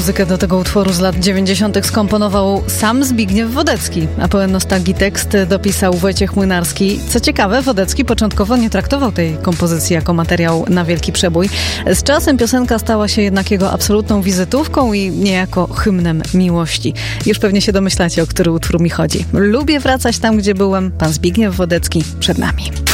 Muzykę do tego utworu z lat 90. skomponował sam Zbigniew Wodecki, a pełen nostalgii tekst dopisał Wojciech Młynarski. Co ciekawe, Wodecki początkowo nie traktował tej kompozycji jako materiał na wielki przebój. Z czasem piosenka stała się jednak jego absolutną wizytówką i niejako hymnem miłości. Już pewnie się domyślacie, o który utwór mi chodzi. Lubię wracać tam, gdzie byłem. Pan Zbigniew Wodecki przed nami.